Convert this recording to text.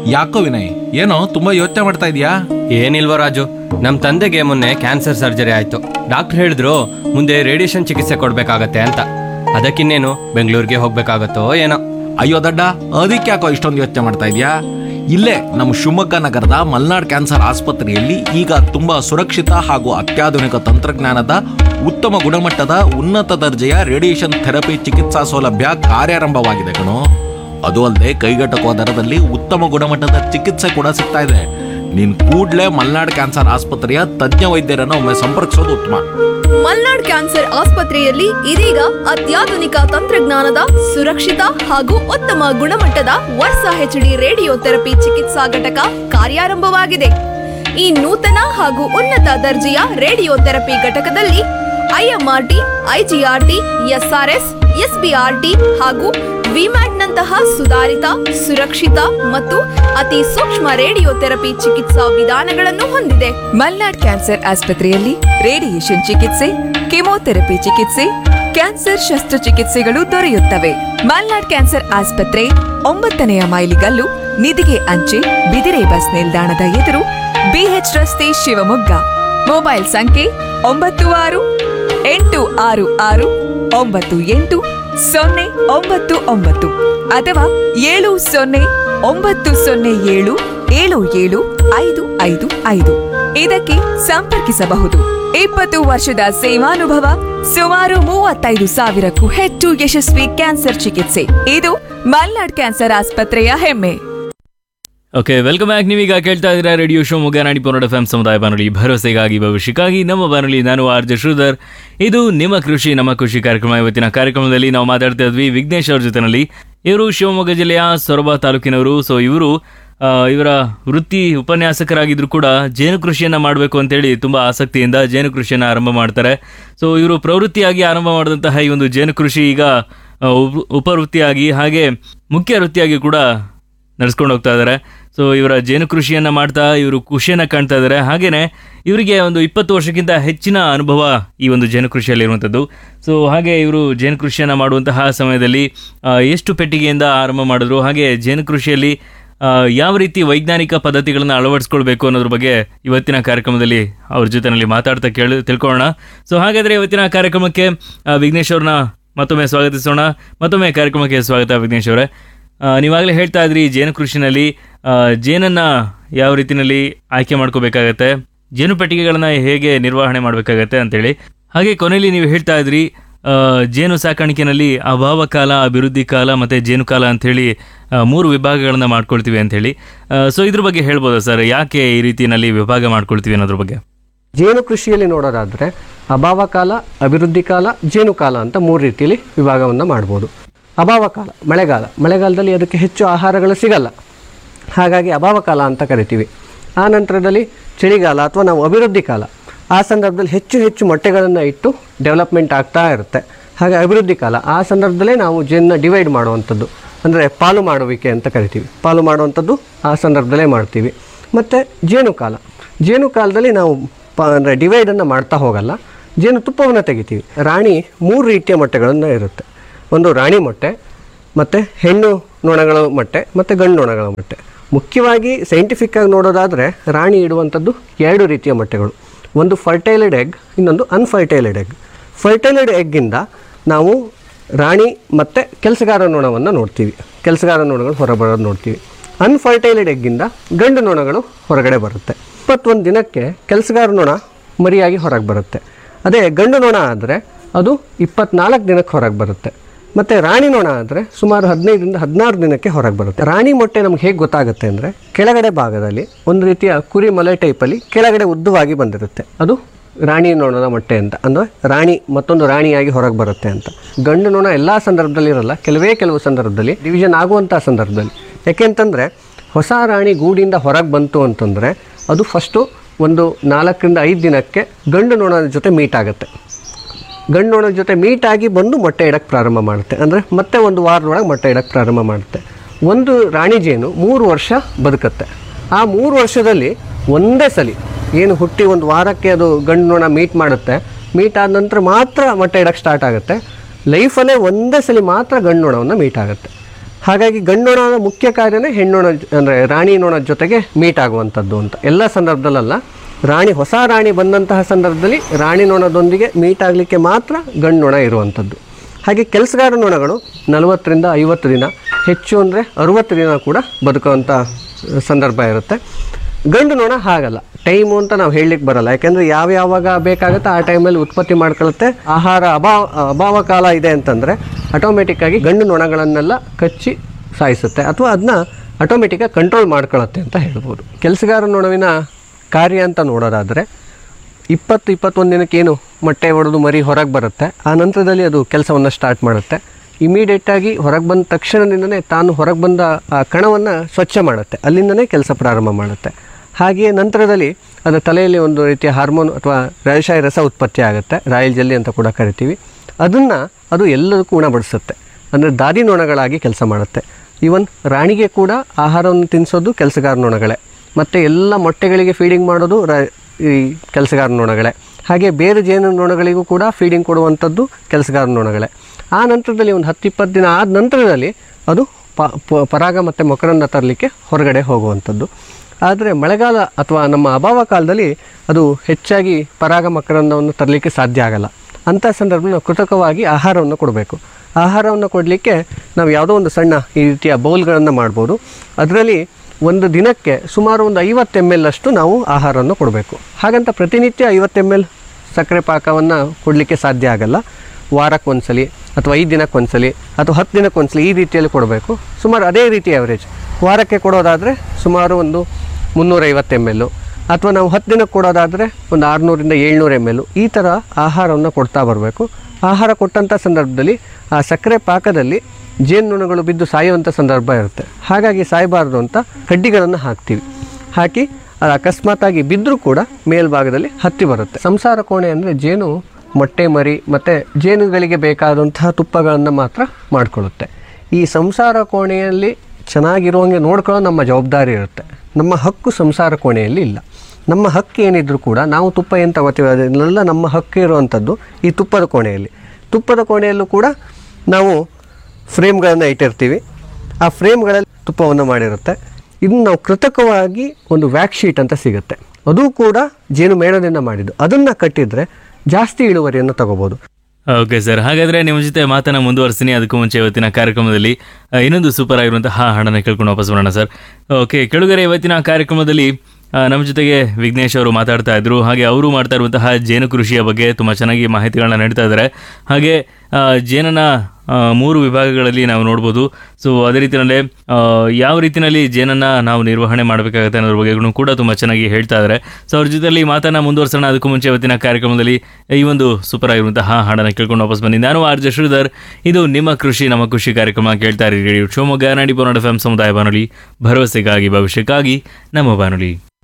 ಯಾಕೋ ವಿನಯ್, ಏನೋ ತುಂಬಾ ಯೋಚನೆ ಮಾಡ್ತಾ ಇದೀಯಾ? ಏನಿಲ್ವ ರಾಜು, ನಮ್ಮ ತಂದೆಗೆ ಮೊನ್ನೆ ಕ್ಯಾನ್ಸರ್ ಸರ್ಜರಿ ಆಯ್ತು. ಡಾಕ್ಟರ್ ಹೇಳಿದ್ರು ಮುಂದೆ ರೇಡಿಯೇಷನ್ ಚಿಕಿತ್ಸೆ ಕೊಡ್ಬೇಕಾಗತ್ತೆ ಅಂತ. ಅದಕ್ಕಿನ್ನೇನು ಬೆಂಗಳೂರಿಗೆ ಹೋಗ್ಬೇಕಾಗತ್ತೋ ಏನೋ. ಅಯ್ಯೋ ದಡ್ಡ, ಅದಕ್ಕೆ ಯಾಕೋ ಇಷ್ಟೊಂದು ಯೋಚನೆ ಮಾಡ್ತಾ ಇದೀಯಾ? ಇಲ್ಲೇ ನಮ್ಮ ಶಿವಮೊಗ್ಗ ನಗರದ ಮಲ್ನಾಡ್ ಕ್ಯಾನ್ಸರ್ ಆಸ್ಪತ್ರೆಯಲ್ಲಿ ಈಗ ತುಂಬಾ ಸುರಕ್ಷಿತ ಹಾಗೂ ಅತ್ಯಾಧುನಿಕ ತಂತ್ರಜ್ಞಾನದ ಉತ್ತಮ ಗುಣಮಟ್ಟದ ಉನ್ನತ ದರ್ಜೆಯ ರೇಡಿಯೇಷನ್ ಥೆರಪಿ ಚಿಕಿತ್ಸಾ ಸೌಲಭ್ಯ ಕಾರ್ಯಾರಂಭವಾಗಿದೆ ಕಣೋ. ಅದು ಅಲ್ಲದೆ ಕೈಗೆಟಕುವ ದರದಲ್ಲಿ ಉತ್ತಮ ಗುಣಮಟ್ಟದ ಚಿಕಿತ್ಸೆ ಕೂಡ ಸಿಗ್ತಾ ಇದೆ. ನೀನ್ ಕೂಡ್ಲೇ ಮಲ್ನಾಡ್ ಕ್ಯಾನ್ಸರ್ ಆಸ್ಪತ್ರೆಯ ತಜ್ಞ ವೈದ್ಯರನ್ನು ಒಮ್ಮೆ ಸಂಪರ್ಕಿಸೋದು ಉತ್ತಮ. ಮಲ್ನಾಡ್ ಕ್ಯಾನ್ಸರ್ ಆಸ್ಪತ್ರೆಯಲ್ಲಿ ಇದೀಗ ಅತ್ಯಾಧುನಿಕ ತಂತ್ರಜ್ಞಾನದ ಸುರಕ್ಷಿತ ಹಾಗೂ ಉತ್ತಮ ಗುಣಮಟ್ಟದ ವರ್ಸಾ ಹೆಚ್ಡಿ ರೇಡಿಯೋ ಥೆರಪಿ ಚಿಕಿತ್ಸಾ ಘಟಕ ಕಾರ್ಯಾರಂಭವಾಗಿದೆ. ಈ ನೂತನ ಹಾಗೂ ಉನ್ನತ ದರ್ಜೆಯ ರೇಡಿಯೋ ಥೆರಪಿ ಘಟಕದಲ್ಲಿ ಐಎಂಆರ್ಟಿ, ಐಜಿಆರ್ಟಿ, ಎಸ್ಆರ್ಎಸ್, ಎಸ್ಬಿಆರ್ಟಿ ಹಾಗೂ ವಿಮ್ಯಾಟ್ನಂತಹ ಸುಧಾರಿತ, ಸುರಕ್ಷಿತ ಮತ್ತು ಅತಿ ಸೂಕ್ಷ್ಮ ರೇಡಿಯೋ ಥೆರಪಿ ಚಿಕಿತ್ಸಾ ವಿಧಾನಗಳನ್ನು ಹೊಂದಿದೆ. ಮಲ್ನಾಡ್ ಕ್ಯಾನ್ಸರ್ ಆಸ್ಪತ್ರೆಯಲ್ಲಿ ರೇಡಿಯೇಷನ್ ಚಿಕಿತ್ಸೆ, ಕೆಮೊಥೆರಪಿ ಚಿಕಿತ್ಸೆ, ಕ್ಯಾನ್ಸರ್ ಶಸ್ತ್ರಚಿಕಿತ್ಸೆಗಳು ದೊರೆಯುತ್ತವೆ. ಮಲ್ನಾಡ್ ಕ್ಯಾನ್ಸರ್ ಆಸ್ಪತ್ರೆ 9ನೇ ಮೈಲಿಗಲ್ಲು, ನಿಧಿಗೆ ಅಂಚೆ, ಬಿದಿರೆ ಬಸ್ ನಿಲ್ದಾಣದ ಎದುರು, ಬಿಎಚ್ ರಸ್ತೆ, ಶಿವಮೊಗ್ಗ. ಮೊಬೈಲ್ ಸಂಖ್ಯೆ 9666988099 ಅಥವಾ 7090077755. ಇದಕ್ಕೆ ಸಂಪರ್ಕಿಸಬಹುದು. 20 ವರ್ಷದ ಸೇವಾನುಭವ, ಸುಮಾರು 35,000ಕ್ಕೂ ಹೆಚ್ಚು ಯಶಸ್ವಿ ಕ್ಯಾನ್ಸರ್ ಚಿಕಿತ್ಸೆ. ಇದು ಮಲ್ನಾಡ್ ಕ್ಯಾನ್ಸರ್ ಆಸ್ಪತ್ರೆಯ ಹೆಮ್ಮೆ. Okay, welcome back. ನೀವೀಗ ಕೇಳ್ತಾ ಇದ್ದೀರಾ ರೇಡಿಯೋ ಶಿವಮೊಗ್ಗ 90.4 FM ಸಮುದಾಯ ಬಾನುಲಿ, ಭರವಸೆಗಾಗಿ ಭವಿಷ್ಯಕ್ಕಾಗಿ ನಮ್ಮ ಬಾನುಲಿ. ನಾನು ಆರ್.ಜೆ. ಶ್ರೀಧರ್. ಇದು ನಿಮ್ಮ ಕೃಷಿ ನಮ್ಮ ಖುಷಿ ಕಾರ್ಯಕ್ರಮ. ಇವತ್ತಿನ ಕಾರ್ಯಕ್ರಮದಲ್ಲಿ ನಾವು ಮಾತಾಡ್ತಾ ಇದ್ವಿ ವಿಘ್ನೇಶ್ ಅವ್ರ ಜೊತೆನಲ್ಲಿ. ಇವರು ಶಿವಮೊಗ್ಗ ಜಿಲ್ಲೆಯ ಸೊರಬ ತಾಲೂಕಿನವರು. ಸೊ ಇವರ ವೃತ್ತಿ ಉಪನ್ಯಾಸಕರಾಗಿದ್ರು ಕೂಡ ಜೇನು ಕೃಷಿಯನ್ನು ಮಾಡಬೇಕು ಅಂತೇಳಿ ತುಂಬ ಆಸಕ್ತಿಯಿಂದ ಜೇನು ಕೃಷಿಯನ್ನು ಆರಂಭ ಮಾಡ್ತಾರೆ. ಸೊ ಇವರು ಪ್ರವೃತ್ತಿಯಾಗಿ ಆರಂಭ ಮಾಡಿದಂತಹ ಈ ಒಂದು ಜೇನು ಕೃಷಿ ಈಗ ಉಪವೃತ್ತಿಯಾಗಿ ಹಾಗೆ ಮುಖ್ಯ ವೃತ್ತಿಯಾಗಿ ಕೂಡ ನಡೆಸ್ಕೊಂಡು ಹೋಗ್ತಾ ಇದ್ದಾರೆ. ಸೊ ಇವರ ಜೇನು ಕೃಷಿಯನ್ನು ಮಾಡ್ತಾ ಇವರು ಖುಷಿಯನ್ನು ಕಾಣ್ತಾ ಇದ್ದಾರೆ. ಹಾಗೆಯೇ ಇವರಿಗೆ ಒಂದು 20 ವರ್ಷಕ್ಕಿಂತ ಹೆಚ್ಚಿನ ಅನುಭವ ಈ ಒಂದು ಜೇನು ಕೃಷಿಯಲ್ಲಿರುವಂಥದ್ದು. ಸೊ ಹಾಗೆ ಇವರು ಜೇನು ಕೃಷಿಯನ್ನು ಮಾಡುವಂತಹ ಸಮಯದಲ್ಲಿ ಎಷ್ಟು ಪೆಟ್ಟಿಗೆಯಿಂದ ಆರಂಭ ಮಾಡಿದ್ರು, ಹಾಗೆ ಜೇನು ಕೃಷಿಯಲ್ಲಿ ಯಾವ ರೀತಿ ವೈಜ್ಞಾನಿಕ ಪದ್ಧತಿಗಳನ್ನು ಅಳವಡಿಸ್ಕೊಳ್ಬೇಕು ಅನ್ನೋದ್ರ ಬಗ್ಗೆ ಇವತ್ತಿನ ಕಾರ್ಯಕ್ರಮದಲ್ಲಿ ಅವ್ರ ಜೊತೆಯಲ್ಲಿ ಮಾತಾಡ್ತಾ ತಿಳ್ಕೊಳ್ಳೋಣ. ಸೊ ಹಾಗಾದರೆ ಇವತ್ತಿನ ಕಾರ್ಯಕ್ರಮಕ್ಕೆ ವಿಘ್ನೇಶ್ ಅವ್ರನ್ನ ಮತ್ತೊಮ್ಮೆ ಸ್ವಾಗತಿಸೋಣ. ಮತ್ತೊಮ್ಮೆ ಕಾರ್ಯಕ್ರಮಕ್ಕೆ ಸ್ವಾಗತ ವಿಘ್ನೇಶ್ ಅವರೇ. ನೀವಾಗಲೇ ಹೇಳ್ತಾ ಇದ್ರಿ ಜೇನು ಕೃಷಿನಲ್ಲಿ ಜೇನನ್ನು ಯಾವ ರೀತಿಯಲ್ಲಿ ಆಯ್ಕೆ ಮಾಡ್ಕೋಬೇಕಾಗತ್ತೆ, ಜೇನು ಪೆಟ್ಟಿಗೆಗಳನ್ನು ಹೇಗೆ ನಿರ್ವಹಣೆ ಮಾಡಬೇಕಾಗತ್ತೆ ಅಂತೇಳಿ. ಹಾಗೆ ಕೊನೆಯಲ್ಲಿ ನೀವು ಹೇಳ್ತಾ ಇದ್ರಿ ಜೇನು ಸಾಕಾಣಿಕೆಯಲ್ಲಿ ಅಭಾವ ಕಾಲ, ಅಭಿವೃದ್ಧಿ ಕಾಲ ಮತ್ತು ಜೇನು ಕಾಲ ಅಂಥೇಳಿ 3 ವಿಭಾಗಗಳನ್ನು ಮಾಡ್ಕೊಳ್ತೀವಿ ಅಂಥೇಳಿ. ಸೊ ಇದ್ರ ಬಗ್ಗೆ ಹೇಳ್ಬೋದಾ ಸರ್, ಯಾಕೆ ಈ ರೀತಿಯಲ್ಲಿ ವಿಭಾಗ ಮಾಡ್ಕೊಳ್ತೀವಿ ಅನ್ನೋದ್ರ ಬಗ್ಗೆ? ಜೇನು ಕೃಷಿಯಲ್ಲಿ ನೋಡೋದಾದರೆ ಅಭಾವ ಕಾಲ, ಅಭಿವೃದ್ಧಿ ಕಾಲ, ಜೇನು ಕಾಲ ಅಂತ 3 ರೀತಿಯಲ್ಲಿ ವಿಭಾಗವನ್ನು ಮಾಡ್ಬೋದು. ಅಭಾವ ಕಾಲ ಮಳೆಗಾಲದಲ್ಲಿ ಅದಕ್ಕೆ ಹೆಚ್ಚು ಆಹಾರಗಳು ಸಿಗಲ್ಲ, ಹಾಗಾಗಿ ಅಭಾವ ಕಾಲ ಅಂತ ಕರಿತೀವಿ. ಆ ನಂತರದಲ್ಲಿ ಚಳಿಗಾಲ ಅಥವಾ ನಾವು ಅಭಿವೃದ್ಧಿ ಕಾಲ, ಆ ಸಂದರ್ಭದಲ್ಲಿ ಹೆಚ್ಚು ಮೊಟ್ಟೆಗಳನ್ನು ಇಟ್ಟು ಡೆವಲಪ್ಮೆಂಟ್ ಆಗ್ತಾ ಇರುತ್ತೆ. ಹಾಗೆ ಅಭಿವೃದ್ಧಿ ಕಾಲ, ಆ ಸಂದರ್ಭದಲ್ಲೇ ನಾವು ಜೇನನ್ನ ಡಿವೈಡ್ ಮಾಡುವಂಥದ್ದು, ಅಂದರೆ ಪಾಲು ಮಾಡುವಿಕೆ ಅಂತ ಕರಿತೀವಿ. ಪಾಲು ಮಾಡುವಂಥದ್ದು ಆ ಸಂದರ್ಭದಲ್ಲೇ ಮಾಡ್ತೀವಿ. ಮತ್ತು ಜೇನು ಕಾಲದಲ್ಲಿ ನಾವು ಅಂದರೆ ಡಿವೈಡನ್ನು ಮಾಡ್ತಾ ಹೋಗಲ್ಲ, ಜೇನು ತುಪ್ಪವನ್ನು ತೆಗಿತೀವಿ. ರಾಣಿ 3 ರೀತಿಯ ಮೊಟ್ಟೆಗಳನ್ನು ಇರುತ್ತೆ. ಒಂದು ರಾಣಿ ಮೊಟ್ಟೆ, ಮತ್ತು ಹೆಣ್ಣು ನೊಣಗಳ ಮೊಟ್ಟೆ, ಮತ್ತು ಗಂಡು ನೊಣಗಳ ಮೊಟ್ಟೆ. ಮುಖ್ಯವಾಗಿ ಸೈಂಟಿಫಿಕ್ಕಾಗಿ ನೋಡೋದಾದರೆ ರಾಣಿ ಇಡುವಂಥದ್ದು 2 ರೀತಿಯ ಮೊಟ್ಟೆಗಳು. ಒಂದು ಫರ್ಟೈಲ್ಡ್ ಎಗ್, ಇನ್ನೊಂದು ಅನ್ಫರ್ಟೈಲ್ಡ್ ಎಗ್. ಫರ್ಟೈಲ್ಡ್ ಎಗ್ಗಿಂದ ನಾವು ರಾಣಿ ಮತ್ತು ಕೆಲಸಗಾರ ನೊಣವನ್ನು ನೋಡ್ತೀವಿ, ಕೆಲಸಗಾರ ನೊಣಗಳು ಹೊರಬರೋದು ನೋಡ್ತೀವಿ. ಅನ್ಫರ್ಟೈಲ್ಡ್ ಎಗ್ಗಿಂದ ಗಂಡು ನೊಣಗಳು ಹೊರಗಡೆ ಬರುತ್ತೆ. 21 ದಿನಕ್ಕೆ ಕೆಲಸಗಾರ ನೊಣ ಮರಿಯಾಗಿ ಹೊರಗೆ ಬರುತ್ತೆ. ಅದೇ ಗಂಡು ನೊಣ ಆದರೆ ಅದು 24 ದಿನಕ್ಕೆ ಹೊರಗೆ ಬರುತ್ತೆ. ಮತ್ತು ರಾಣಿ ನೊಣ ಆದರೆ ಸುಮಾರು 15ರಿಂದ 16 ದಿನಕ್ಕೆ ಹೊರಗೆ ಬರುತ್ತೆ. ರಾಣಿ ಮೊಟ್ಟೆ ನಮ್ಗೆ ಹೇಗೆ ಗೊತ್ತಾಗುತ್ತೆ ಅಂದರೆ, ಕೆಳಗಡೆ ಭಾಗದಲ್ಲಿ ಒಂದು ರೀತಿಯ ಕುರಿ ಮಲೆ ಟೈಪಲ್ಲಿ ಕೆಳಗಡೆ ಉದ್ದವಾಗಿ ಬಂದಿರುತ್ತೆ, ಅದು ರಾಣಿ ನೊಣದ ಮೊಟ್ಟೆ ಅಂತ. ಅಂದರೆ ರಾಣಿ ಮತ್ತೊಂದು ರಾಣಿಯಾಗಿ ಹೊರಗೆ ಬರುತ್ತೆ ಅಂತ. ಗಂಡು ನೊಣ ಎಲ್ಲ ಸಂದರ್ಭದಲ್ಲಿ ಇರಲ್ಲ, ಕೆಲವು ಸಂದರ್ಭದಲ್ಲಿ ಡಿವಿಷನ್ ಆಗುವಂಥ ಸಂದರ್ಭದಲ್ಲಿ. ಯಾಕೆಂತಂದರೆ ಹೊಸ ರಾಣಿ ಗೂಡಿಂದ ಹೊರಗೆ ಬಂತು ಅಂತಂದರೆ ಅದು ಫಸ್ಟು ಒಂದು 4ರಿಂದ 5 ದಿನಕ್ಕೆ ಗಂಡು ನೊಣದ ಜೊತೆ ಮೀಟ್ ಆಗುತ್ತೆ. ಗಂಡು ನೊಣದ ಜೊತೆ ಮೀಟಾಗಿ ಬಂದು ಮೊಟ್ಟೆ ಇಡಕ್ಕೆ ಪ್ರಾರಂಭ ಮಾಡುತ್ತೆ. ಅಂದರೆ ಮತ್ತೆ ಒಂದು ವಾರದೊಳಗೆ ಮೊಟ್ಟೆ ಇಡಕ್ಕೆ ಪ್ರಾರಂಭ ಮಾಡುತ್ತೆ. ಒಂದು ರಾಣಿ ಜೇನು 3 ವರ್ಷ ಬದುಕುತ್ತೆ. ಆ 3 ವರ್ಷದಲ್ಲಿ ಒಂದೇ ಸಲ ಏನು ಹುಟ್ಟಿ ಒಂದು ವಾರಕ್ಕೆ ಅದು ಗಂಡು ನೊಣ ಮೀಟ್ ಮಾಡುತ್ತೆ, ಮೀಟ್ ಆದ ನಂತರ ಮಾತ್ರ ಮೊಟ್ಟೆ ಇಡಕ್ಕೆ ಸ್ಟಾರ್ಟ್ ಆಗುತ್ತೆ. ಲೈಫಲ್ಲೇ ಒಂದೇ ಸಲ ಮಾತ್ರ ಗಂಡು ನೊಣವನ್ನು ಮೀಟ್ ಆಗುತ್ತೆ. ಹಾಗಾಗಿ ಗಂಡೊಣದ ಮುಖ್ಯ ಕಾರ್ಯನೇ ಹೆಣ್ಣೊಣ ಅಂದರೆ ರಾಣಿ ನೊಣದ ಜೊತೆಗೆ ಮೀಟ್ ಆಗುವಂಥದ್ದು ಅಂತ. ಎಲ್ಲ ಸಂದರ್ಭದಲ್ಲ, ಹೊಸ ರಾಣಿ ಬಂದಂತಹ ಸಂದರ್ಭದಲ್ಲಿ ರಾಣಿ ನೊಣದೊಂದಿಗೆ ಮೀಟ್ ಆಗಲಿಕ್ಕೆ ಮಾತ್ರ ಗಂಡು ನೊಣ ಇರುವಂಥದ್ದು. ಹಾಗೆ ಕೆಲಸಗಾರ ನೊಣಗಳು 40ರಿಂದ 50 ದಿನ, ಹೆಚ್ಚು ಅಂದರೆ 60 ದಿನ ಕೂಡ ಬದುಕುವಂಥ ಸಂದರ್ಭ ಇರುತ್ತೆ. ಗಂಡು ನೊಣ ಹಾಗಲ್ಲ, ಟೈಮು ಅಂತ ನಾವು ಹೇಳಲಿಕ್ಕೆ ಬರಲ್ಲ. ಯಾಕೆಂದರೆ ಯಾವಾಗ ಬೇಕಾಗುತ್ತೆ ಆ ಟೈಮಲ್ಲಿ ಉತ್ಪತ್ತಿ ಮಾಡ್ಕೊಳ್ಳುತ್ತೆ. ಆಹಾರ ಅಭಾವ ಕಾಲ ಇದೆ ಅಂತಂದರೆ ಆಟೋಮೆಟಿಕ್ಕಾಗಿ ಗಂಡು ನೊಣಗಳನ್ನೆಲ್ಲ ಕಚ್ಚಿ ಸಾಯಿಸುತ್ತೆ, ಅಥವಾ ಅದನ್ನ ಆಟೋಮೆಟಿಕ್ಕಾಗಿ ಕಂಟ್ರೋಲ್ ಮಾಡ್ಕೊಳ್ಳುತ್ತೆ ಅಂತ ಹೇಳ್ಬೋದು. ಕೆಲಸಗಾರ ನೊಣವಿನ ಕಾರ್ಯ ಅಂತ ನೋಡೋದಾದರೆ 20-21 ದಿನಕ್ಕೇನು ಮೊಟ್ಟೆ ಹೊಡೆದು ಮರಿ ಹೊರಗೆ ಬರುತ್ತೆ, ಆ ನಂತರದಲ್ಲಿ ಅದು ಕೆಲಸವನ್ನು ಸ್ಟಾರ್ಟ್ ಮಾಡುತ್ತೆ. ಇಮಿಡಿಯೇಟಾಗಿ ಹೊರಗೆ ಬಂದ ತಕ್ಷಣದಿಂದನೇ ತಾನು ಹೊರಗೆ ಬಂದ ಆ ಕಣವನ್ನು ಸ್ವಚ್ಛ ಮಾಡುತ್ತೆ, ಅಲ್ಲಿಂದನೇ ಕೆಲಸ ಪ್ರಾರಂಭ ಮಾಡುತ್ತೆ. ಹಾಗೆಯೇ ನಂತರದಲ್ಲಿ ಅದರ ತಲೆಯಲ್ಲಿ ಒಂದು ರೀತಿಯ ಹಾರ್ಮೋನ್ ಅಥವಾ ರಾಯಶಾಹಿ ರಸ ಉತ್ಪತ್ತಿ ಆಗುತ್ತೆ, ರಾಯಲ್ ಜೆಲ್ಲಿ ಅಂತ ಕೂಡ ಕರಿತೀವಿ. ಅದನ್ನು ಅದು ಎಲ್ಲದಕ್ಕೂ ಉಣಬಡಿಸುತ್ತೆ, ಅಂದರೆ ದಾದಿ ನೊಣಗಳಾಗಿ ಕೆಲಸ ಮಾಡುತ್ತೆ. ಈವನ್ ರಾಣಿಗೆ ಕೂಡ ಆಹಾರವನ್ನು ತಿನ್ನಿಸೋದು ಕೆಲಸಗಾರ ನೊಣಗಳೇ, ಮತ್ತು ಎಲ್ಲ ಮೊಟ್ಟೆಗಳಿಗೆ ಫೀಡಿಂಗ್ ಮಾಡೋದು ಈ ಕೆಲಸಗಾರ ನೊಣಗಳೇ. ಹಾಗೆ ಬೇರೆ ಜೇನು ನೊಣಗಳಿಗೂ ಕೂಡ ಫೀಡಿಂಗ್ ಕೊಡುವಂಥದ್ದು ಕೆಲಸಗಾರ ನೊಣಗಳೇ. ಆ ನಂತರದಲ್ಲಿ ಒಂದು 10-20 ದಿನ ಆದ ನಂತರದಲ್ಲಿ ಅದು ಪರಾಗ ಮತ್ತು ಮಕರಂದ ತರಲಿಕ್ಕೆ ಹೊರಗಡೆ ಹೋಗುವಂಥದ್ದು. ಆದರೆ ಮಳೆಗಾಲ ಅಥವಾ ನಮ್ಮ ಅಭಾವ ಕಾಲದಲ್ಲಿ ಅದು ಹೆಚ್ಚಾಗಿ ಪರಾಗ ಮಕರಂದವನ್ನು ತರಲಿಕ್ಕೆ ಸಾಧ್ಯ ಆಗಲ್ಲ. ಅಂಥ ಸಂದರ್ಭದಲ್ಲಿ ನಾವು ಕೃತಕವಾಗಿ ಆಹಾರವನ್ನು ಕೊಡಬೇಕು. ಆಹಾರವನ್ನು ಕೊಡಲಿಕ್ಕೆ ನಾವು ಯಾವುದೋ ಒಂದು ಸಣ್ಣ ಈ ರೀತಿಯ ಬೌಲ್ಗಳನ್ನು ಮಾಡ್ಬೋದು. ಅದರಲ್ಲಿ ಒಂದು ದಿನಕ್ಕೆ ಸುಮಾರು ಒಂದು 50 ml ಅಷ್ಟು ನಾವು ಆಹಾರವನ್ನು ಕೊಡಬೇಕು. ಹಾಗಂತ ಪ್ರತಿನಿತ್ಯ 50 ml ಸಕ್ಕರೆ ಪಾಕವನ್ನು ಕೊಡಲಿಕ್ಕೆ ಸಾಧ್ಯ ಆಗಲ್ಲ. ವಾರಕ್ಕೊಂದ್ಸಲಿ ಅಥವಾ 5 ದಿನಕ್ಕೊಂದ್ಸಲಿ ಅಥವಾ 10 ದಿನಕ್ಕೊಂದ್ಸಲಿ ಈ ರೀತಿಯಲ್ಲಿ ಕೊಡಬೇಕು. ಸುಮಾರು ಅದೇ ರೀತಿ ಆವ್ರೇಜ್ ವಾರಕ್ಕೆ ಕೊಡೋದಾದರೆ ಸುಮಾರು ಒಂದು 350 ml, ಅಥವಾ ನಾವು 10 ದಿನಕ್ಕೆ ಕೊಡೋದಾದರೆ ಒಂದು 600ರಿಂದ 700 ml ಈ ಥರ ಆಹಾರವನ್ನು ಕೊಡ್ತಾ ಬರಬೇಕು. ಆಹಾರ ಕೊಟ್ಟಂಥ ಸಂದರ್ಭದಲ್ಲಿ ಆ ಸಕ್ಕರೆ ಪಾಕದಲ್ಲಿ ಜೇನುನೊಣಗಳು ಬಿದ್ದು ಸಾಯುವಂಥ ಸಂದರ್ಭ ಇರುತ್ತೆ. ಹಾಗಾಗಿ ಸಾಯಬಾರ್ದು ಅಂತ ಕಡ್ಡಿಗಳನ್ನು ಹಾಕ್ತೀವಿ. ಹಾಕಿ ಅದು ಅಕಸ್ಮಾತಾಗಿ ಬಿದ್ದರೂ ಕೂಡ ಮೇಲ್ಭಾಗದಲ್ಲಿ ಹತ್ತಿ ಬರುತ್ತೆ. ಸಂಸಾರ ಕೋಣೆ ಅಂದರೆ ಜೇನು ಮೊಟ್ಟೆ ಮರಿ ಮತ್ತು ಜೇನುಗಳಿಗೆ ಬೇಕಾದಂತಹ ತುಪ್ಪಗಳನ್ನು ಮಾತ್ರ ಮಾಡಿಕೊಳ್ಳುತ್ತೆ. ಈ ಸಂಸಾರ ಕೋಣೆಯಲ್ಲಿ ಚೆನ್ನಾಗಿರುವಂಗೆ ನೋಡ್ಕೊಳ್ಳೋ ನಮ್ಮ ಜವಾಬ್ದಾರಿ ಇರುತ್ತೆ. ನಮ್ಮ ಹಕ್ಕು ಸಂಸಾರ ಕೋಣೆಯಲ್ಲಿ ಇಲ್ಲ. ನಮ್ಮ ಹಕ್ಕು ಏನಿದ್ರು ಕೂಡ ನಾವು ತುಪ್ಪ ಏನು ತಗೋತೀವಿ ಅದನ್ನೆಲ್ಲ ನಮ್ಮ ಹಕ್ಕು ಇರುವಂಥದ್ದು ಈ ತುಪ್ಪದ ಕೋಣೆಯಲ್ಲಿ. ತುಪ್ಪದ ಕೋಣೆಯಲ್ಲೂ ಕೂಡ ನಾವು ಫ್ರೇಮ್ಗಳನ್ನು ಇಟ್ಟಿರ್ತೀವಿ. ಆ ಫ್ರೇಮ್ಗಳಲ್ಲಿ ತುಪ್ಪವನ್ನು ಮಾಡಿರುತ್ತೆ. ಇದನ್ನು ನಾವು ಕೃತಕವಾಗಿ ಒಂದು ವ್ಯಾಕ್ಸ್ ಶೀಟ್ ಅಂತ ಸಿಗುತ್ತೆ, ಅದು ಕೂಡ ಜೇನು ಮೇಣದಿಂದ ಮಾಡಿದ್ದು. ಅದನ್ನು ಕಟ್ಟಿದರೆ ಜಾಸ್ತಿ ಇಳುವರಿಯನ್ನು ತಗೋಬೋದು. ಓಕೆ ಸರ್, ಹಾಗಾದರೆ ನಿಮ್ಮ ಜೊತೆ ಮಾತನ್ನು ಮುಂದುವರಿಸ್ತೀನಿ. ಅದಕ್ಕೂ ಮುಂಚೆ ಇವತ್ತಿನ ಕಾರ್ಯಕ್ರಮದಲ್ಲಿ ಇನ್ನೊಂದು ಸೂಪರ್ ಆಗಿರುವಂತಹ ಹಾಡನ್ನು ಕೇಳ್ಕೊಂಡು ವಾಪಸ್ ಬರೋಣ ಸರ್. ಓಕೆ ಕೆಳಗರೆ ಇವತ್ತಿನ ಕಾರ್ಯಕ್ರಮದಲ್ಲಿ ನಮ್ಮ ಜೊತೆಗೆ ವಿಘ್ನೇಶ್ ಅವರು ಮಾತಾಡ್ತಾ ಇದ್ರು. ಹಾಗೆ ಅವರು ಮಾಡ್ತಾ ಇರುವಂತಹ ಜೇನು ಕೃಷಿಯ ಬಗ್ಗೆ ತುಂಬ ಚೆನ್ನಾಗಿ ಮಾಹಿತಿಗಳನ್ನ ನೀಡ್ತಾ ಇದ್ದಾರೆ. ಹಾಗೆ ಜೇನನ್ನ 3 ವಿಭಾಗಗಳಲ್ಲಿ ನಾವು ನೋಡ್ಬೋದು. ಸೊ ಅದೇ ರೀತಿಯಲ್ಲೇ ಯಾವ ರೀತಿಯಲ್ಲಿ ಜೇನನ್ನು ನಾವು ನಿರ್ವಹಣೆ ಮಾಡಬೇಕಾಗುತ್ತೆ ಅನ್ನೋದ್ರ ಬಗ್ಗೆ ಕೂಡ ತುಂಬ ಚೆನ್ನಾಗಿ ಹೇಳ್ತಾ ಇದ್ದಾರೆ. ಸೊ ಅವ್ರ ಜೊತೆಯಲ್ಲಿ ಮಾತನ್ನು ಮುಂದುವರ್ಸೋಣ. ಅದಕ್ಕೂ ಮುಂಚೆ ಇವತ್ತಿನ ಕಾರ್ಯಕ್ರಮದಲ್ಲಿ ಈ ಒಂದು ಸೂಪರ್ ಆಗಿರುವಂತಹ ಹಾಡನ್ನು ಕೇಳ್ಕೊಂಡು ವಾಪಸ್ ಬನ್ನಿ. ನಾನು ಆರ್.ಜೆ. ಶ್ರೀಧರ್. ಇದು ನಿಮ್ಮ ಕೃಷಿ ನಮ್ಮ ಖುಷಿ ಕಾರ್ಯಕ್ರಮ ಕೇಳ್ತಾ ಇರಿ ರೇಡಿಯೋ ಶಿವಮೊಗ್ಗ 90.1 FM ಸಮುದಾಯ ಬಾನುಲಿ, ಭರವಸೆಗಾಗಿ ಭವಿಷ್ಯಕ್ಕಾಗಿ ನಮ್ಮ ಬಾನುಲಿ.